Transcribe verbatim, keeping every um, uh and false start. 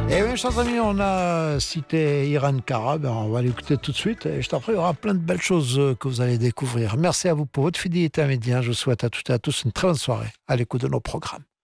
Et oui, chers amis, on a cité Irene Cara, ben on va l'écouter tout de suite. Et juste après, il y aura plein de belles choses que vous allez découvrir. Merci à vous pour votre fidélité à Média. Je vous souhaite à toutes et à tous une très bonne soirée à l'écoute de nos programmes.